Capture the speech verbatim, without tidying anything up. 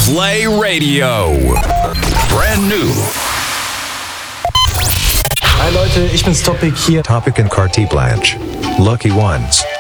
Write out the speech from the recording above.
Play Radio. Brand new. Hi Leute, ich bin's Topic hier. Topic and Carti Blanche. Lucky Ones.